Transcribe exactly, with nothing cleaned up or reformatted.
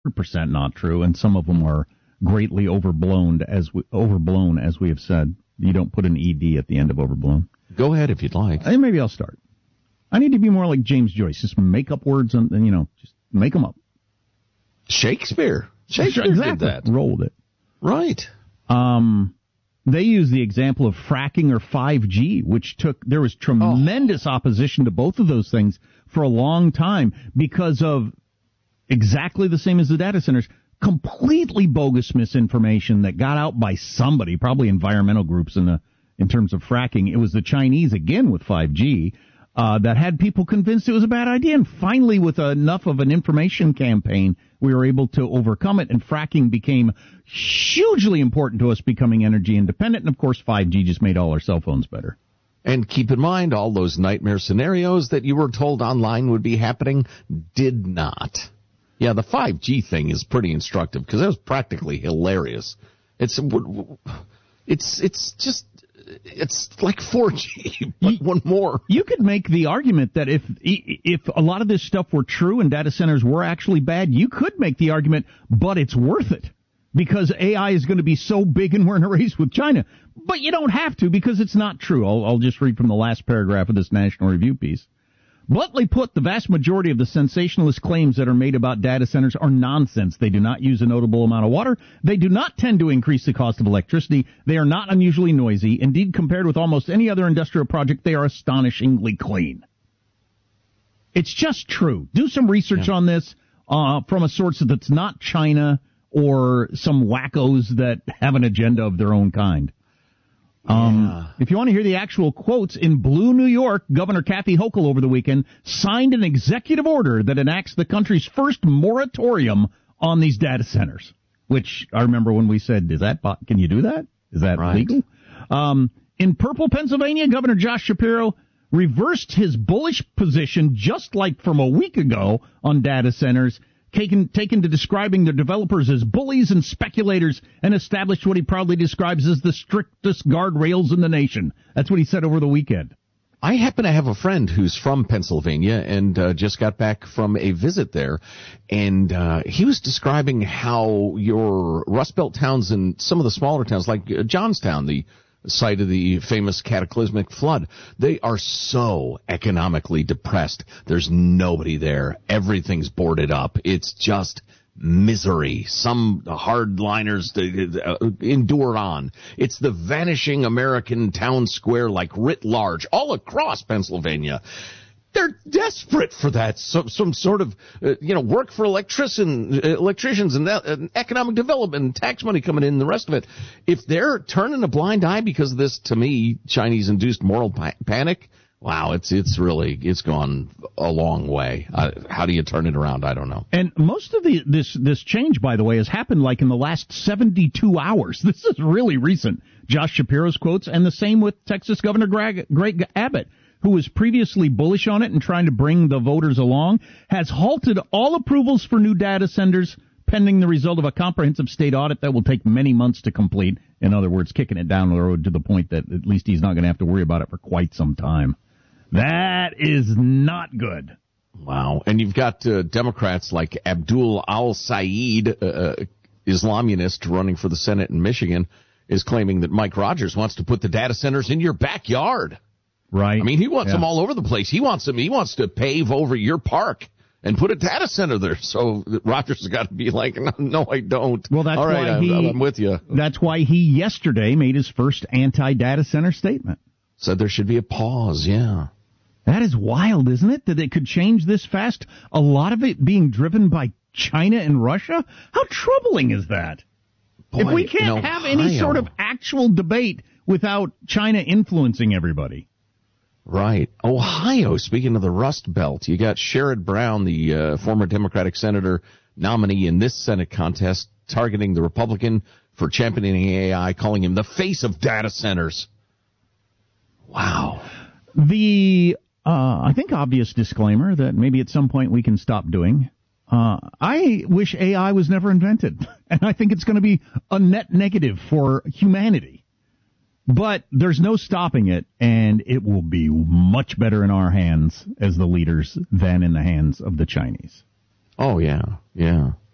hundred percent not true, and some of them are greatly overblown, as we, overblown, as we have said. You don't put an E D at the end of overblown. Go ahead if you'd like. Hey, maybe I'll start. I need to be more like James Joyce. Just make up words and, and you know, just make them up. Shakespeare. Shakespeare exactly. did that. Rolled it. Right. Um, they use the example of fracking or five G, which took, there was tremendous oh. opposition to both of those things for a long time because of exactly the same as the data centers, completely bogus misinformation that got out by somebody, probably environmental groups in the, in terms of fracking. It was the Chinese again with five G. Uh, that had people convinced it was a bad idea. And finally, with enough of an information campaign, we were able to overcome it, and fracking became hugely important to us becoming energy independent. And, of course, five G just made all our cell phones better. And keep in mind, all those nightmare scenarios that you were told online would be happening did not. Yeah, the five G thing is pretty instructive because it was practically hilarious. It's it's it's just... It's like four G, but you, one more. You could make the argument that if if a lot of this stuff were true and data centers were actually bad, you could make the argument, but it's worth it because A I is going to be so big and we're in a race with China. But you don't have to because it's not true. I'll, I'll just read from the last paragraph of this National Review piece. Bluntly put, the vast majority of the sensationalist claims that are made about data centers are nonsense. They do not use a notable amount of water. They do not tend to increase the cost of electricity. They are not unusually noisy. Indeed, compared with almost any other industrial project, they are astonishingly clean. It's just true. Do some research yeah. on this uh, from a source that's not China or some wackos that have an agenda of their own kind. Um, yeah. If you want to hear the actual quotes, in Blue, New York, Governor Kathy Hochul over the weekend signed an executive order that enacts the country's first moratorium on these data centers, which I remember when we said, "Is that, can you do that? Is that right. legal?" Um, in Purple, Pennsylvania, Governor Josh Shapiro reversed his bullish position just like from a week ago on data centers, taken, taken to describing the developers as bullies and speculators, and established what he proudly describes as the strictest guardrails in the nation. That's what he said over the weekend. I happen to have a friend who's from Pennsylvania and uh, just got back from a visit there, and uh, he was describing how your Rust Belt towns and some of the smaller towns, like uh, Johnstown, the site of the famous cataclysmic flood, they are so economically depressed. There's nobody there. Everything's boarded up. It's just misery. Some hardliners to uh, endure on. It's the vanishing American town square, like writ large, all across Pennsylvania. They're desperate for that, some, some sort of, uh, you know, work for electrician, uh, electricians and, that, and economic development and tax money coming in and the rest of it. If they're turning a blind eye because of this, to me, Chinese-induced moral pa- panic, wow, it's it's really, it's gone a long way. Uh, how do you turn it around? I don't know. And most of the this this change, by the way, has happened like in the last seventy-two hours. This is really recent. Josh Shapiro's quotes, and the same with Texas Governor Greg, Greg Abbott, who was previously bullish on it and trying to bring the voters along, has halted all approvals for new data centers pending the result of a comprehensive state audit that will take many months to complete. In other words, kicking it down the road to the point that at least he's not going to have to worry about it for quite some time. That is not good. Wow. And you've got uh, Democrats like Abdul al-Sayed, uh, Islamunist running for the Senate in Michigan, is claiming that Mike Rogers wants to put the data centers in your backyard. Right. I mean, he wants yeah. them all over the place. He wants them. He wants to pave over your park and put a data center there. So Rogers has got to be like, no, no I don't. Well, that's all right, why I'm, he, I'm with you. That's why he yesterday made his first anti-data center statement. Said there should be a pause. Yeah. That is wild, isn't it? That it could change this fast. A lot of it being driven by China and Russia. How troubling is that? Boy, if we can't have any sort of actual debate without China influencing everybody. Right. Ohio, speaking of the Rust Belt, you got Sherrod Brown, the uh, former Democratic senator nominee in this Senate contest, targeting the Republican for championing A I, calling him the face of data centers. Wow. The, uh, I think, obvious disclaimer that maybe at some point we can stop doing. Uh, I wish A I was never invented, and I think it's going to be a net negative for humanity. But there's no stopping it, and it will be much better in our hands as the leaders than in the hands of the Chinese. Oh, yeah, yeah.